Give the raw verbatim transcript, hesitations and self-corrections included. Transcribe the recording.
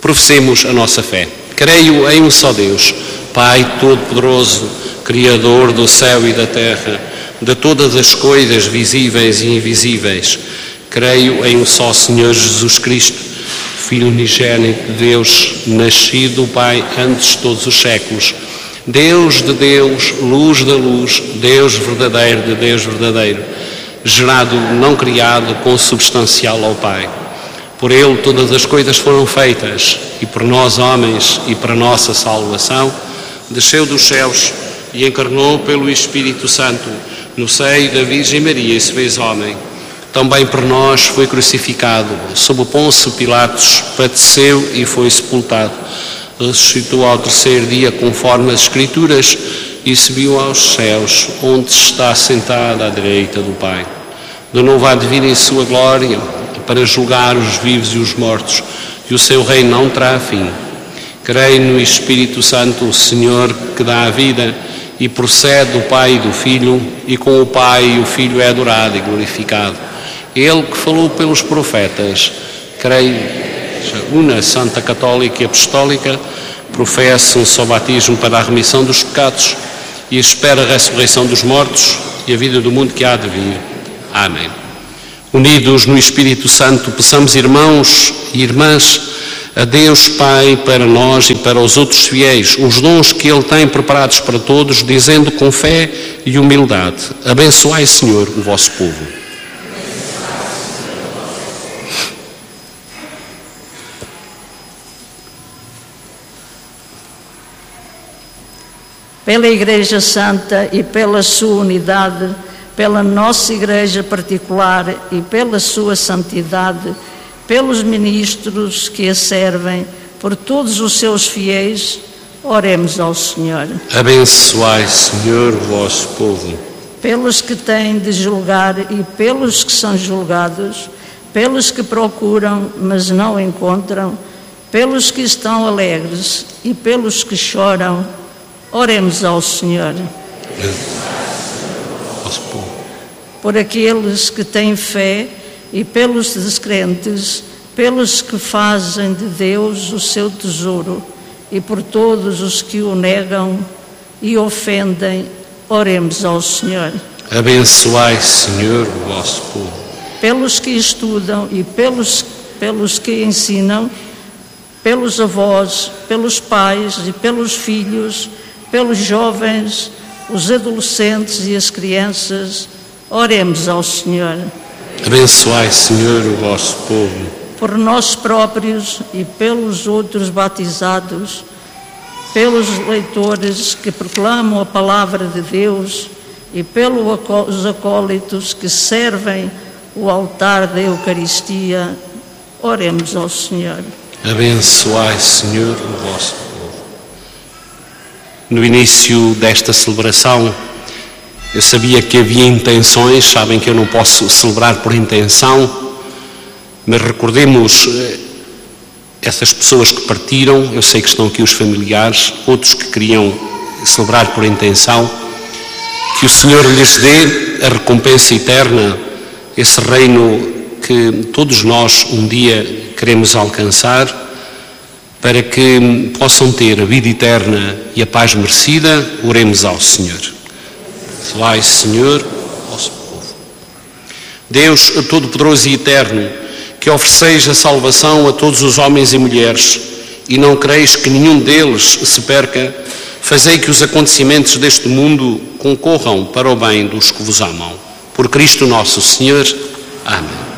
Professemos a nossa fé. Creio em um só Deus, Pai Todo-Poderoso, Criador do céu e da terra, de todas as coisas visíveis e invisíveis. Creio em um só Senhor Jesus Cristo, Filho unigênito de Deus, nascido do Pai antes de todos os séculos, Deus de Deus, luz da luz, Deus verdadeiro de Deus verdadeiro, gerado, não criado, consubstancial ao Pai. Por Ele todas as coisas foram feitas, e por nós homens e para nossa salvação, desceu dos céus e encarnou pelo Espírito Santo no seio da Virgem Maria e se fez homem. Também por nós foi crucificado, sob o Pôncio Pilatos, padeceu e foi sepultado. Ressuscitou ao terceiro dia conforme as Escrituras e subiu aos céus, onde está sentado à direita do Pai. De novo há de vir em sua glória para julgar os vivos e os mortos, e o seu reino não terá fim. Creio no Espírito Santo, o Senhor, que dá a vida e procede do Pai e do Filho, e com o Pai e o Filho é adorado e glorificado. Ele que falou pelos profetas. Creio una Santa Católica e Apostólica, professo um só batismo para a remissão dos pecados e espero a ressurreição dos mortos e a vida do mundo que há de vir. Amém. Unidos no Espírito Santo, peçamos, irmãos e irmãs, a Deus Pai para nós e para os outros fiéis, os dons que Ele tem preparados para todos, dizendo com fé e humildade: abençoai, Senhor, o vosso povo. Pela Igreja Santa e pela sua unidade, pela nossa Igreja particular e pela sua santidade, pelos ministros que a servem, por todos os seus fiéis, oremos ao Senhor. Abençoai, Senhor, o vosso povo. Pelos que têm de julgar e pelos que são julgados, pelos que procuram, mas não encontram, pelos que estão alegres e pelos que choram, oremos ao Senhor. Por aqueles que têm fé e pelos descrentes, pelos que fazem de Deus o seu tesouro e por todos os que o negam e ofendem, oremos ao Senhor. Abençoai, Senhor, o vosso povo. Pelos que estudam e pelos, pelos que ensinam, pelos avós, pelos pais e pelos filhos, pelos jovens, os adolescentes e as crianças, oremos ao Senhor. Abençoai, Senhor, o vosso povo. Por nós próprios e pelos outros batizados, pelos leitores que proclamam a palavra de Deus e pelos acólitos que servem o altar da Eucaristia, oremos ao Senhor. Abençoai, Senhor, o vosso povo. No início desta celebração, eu sabia que havia intenções, sabem que eu não posso celebrar por intenção, mas recordemos essas pessoas que partiram, eu sei que estão aqui os familiares, outros que queriam celebrar por intenção, que o Senhor lhes dê a recompensa eterna, esse reino que todos nós um dia queremos alcançar, para que possam ter a vida eterna e a paz merecida, oremos ao Senhor. Abençoai, Senhor, vosso povo. Deus Todo-Poderoso e Eterno, que ofereceis a salvação a todos os homens e mulheres, e não quereis que nenhum deles se perca, fazei que os acontecimentos deste mundo concorram para o bem dos que vos amam. Por Cristo nosso Senhor. Amém.